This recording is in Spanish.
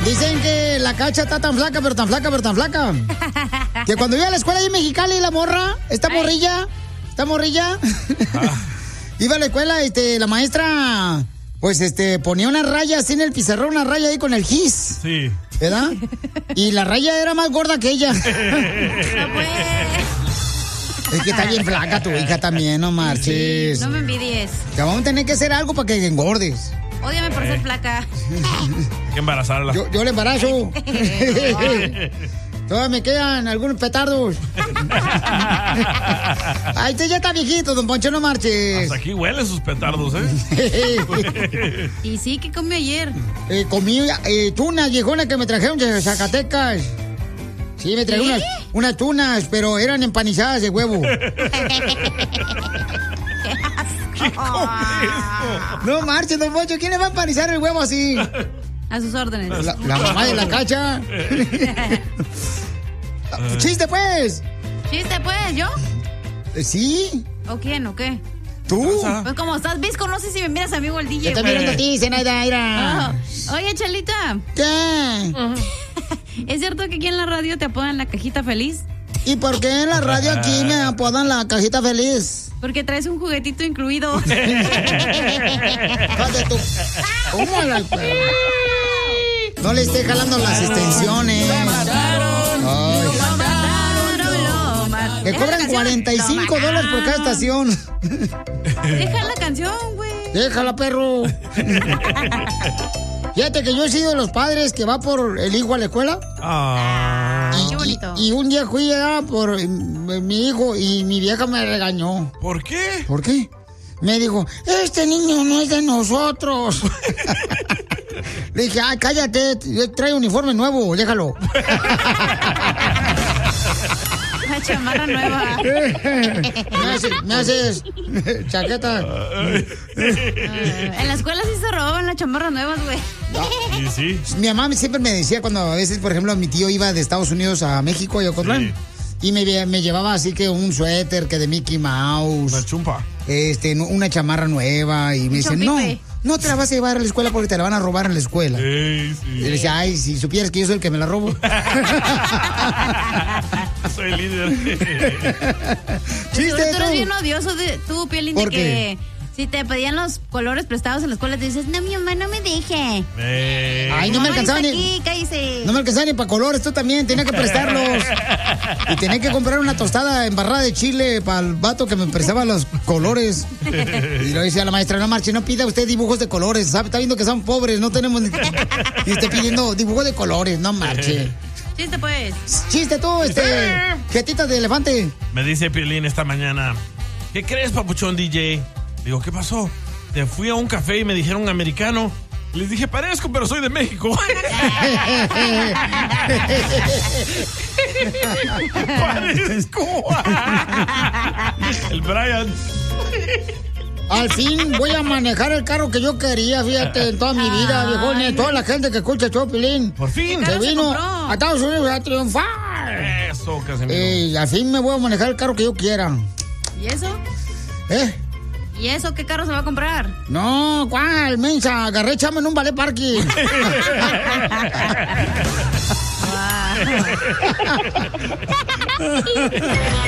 Dicen que la Cacha está tan flaca, pero tan flaca, pero tan flaca. Que cuando iba a la escuela ahí en Mexicali, la morra, esta morrilla, iba a la escuela, la maestra, pues, ponía una raya así en el pizarrón, una raya ahí con el gis. Sí. ¿Verdad? Y la raya era más gorda que ella. No pues. Es que está bien flaca tu hija también, no marches. No me envidies. Te vamos a tener que hacer algo para que engordes. Ódiame por ser flaca. Hay que embarazarla. Yo le embarazo. Todavía me quedan algunos petardos. Ay, usted ya está viejito, don Poncho, no marches. Hasta aquí huelen sus petardos, ¿eh? Y sí, ¿qué comió ayer? Comí tunas viejonas que me trajeron de Zacatecas. Sí, me trajeron unas tunas, pero eran empanizadas de huevo. ¿Qué come eso? No marches, don Poncho, ¿quién le va a empanizar el huevo así? A sus órdenes. La mamá de la Cacha. ¡Chiste, pues! ¿Chiste, pues? ¿Yo? ¿Sí? ¿O quién? ¿O qué? ¿Tú? Pues como estás visco, no sé si me miras a mí o el DJ. Te estoy mirando a ti, Zenaida, mira. Oye, Chalita. ¿Qué? ¿Es cierto que aquí en la radio te apodan la cajita feliz? ¿Y por qué en la radio aquí me apodan la cajita feliz? Porque traes un juguetito incluido. ¿Cómo la... No le esté jalando las extensiones. Que cobran $45 por cada estación. Deja la canción, güey. Déjala, perro. Fíjate que yo he sido de los padres que va por el hijo a la escuela. Qué bonito. Y un día fui allá por mi hijo y mi vieja me regañó. ¿Por qué? ¿Por qué? Me dijo, este niño no es de nosotros. Le dije, ay, cállate, trae uniforme nuevo, déjalo. Una chamarra nueva. Me haces chaqueta. En la escuela sí se robaban las chamarras nuevas, güey. Sí. Mi mamá siempre me decía cuando a veces, por ejemplo, mi tío iba de Estados Unidos a México y a Ocotlán. Sí. Y me llevaba así que un suéter que de Mickey Mouse. Una chumpa. Una chamarra nueva. Y me dicen, no te la vas a llevar a la escuela porque te la van a robar en la escuela. Sí. Y le decía, ay, si supieras que yo soy el que me la robo. Soy líder. Chiste, tú eres bien odioso tú, Piolín, de que si te pedían los colores prestados en la escuela te dices, no, mi mamá no me deje. Ay, no me alcanzaba ni... No me alcanzaba ni para colores, tú también, tenía que prestarlos. Y tenía que comprar una tostada embarrada de chile para el vato que me prestaba los colores. Y lo decía la maestra, no marche, no pida usted dibujos de colores, ¿sabe? Está viendo que son pobres, no tenemos... Y esté pidiendo dibujos de colores, no marche. Chiste, pues. Chiste tú, jetita de elefante. Me dice Piolín esta mañana, ¿qué crees, papuchón DJ? Digo, ¿qué pasó? Te fui a un café y me dijeron americano. Les dije, parezco, pero soy de México. Parezco. El Brian. Al fin voy a manejar el carro que yo quería, fíjate, en toda mi vida, viejones. Toda la gente que escucha el show, Piolín. Por fin. Se vino a Estados Unidos a triunfar. Eso, Casimiro. Al fin me voy a manejar el carro que yo quiera. ¿Y eso? ¿Y eso qué carro se va a comprar? No, ¿cuál, mensa? Agarré chama en un ballet parking.